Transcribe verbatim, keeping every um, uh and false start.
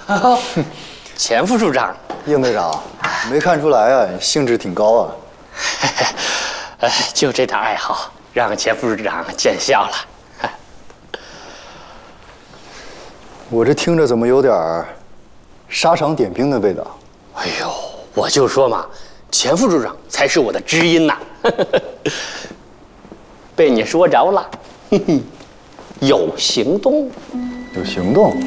钱副处长， 应队长，没看出来啊，兴致挺高啊。 呃，就这点爱好，让钱副处长见笑了。 我这听着怎么有点沙场点兵的味道？ 哎呦，我就说嘛，钱副处长才是我的知音呐。被你说着了，有行动， 有行动。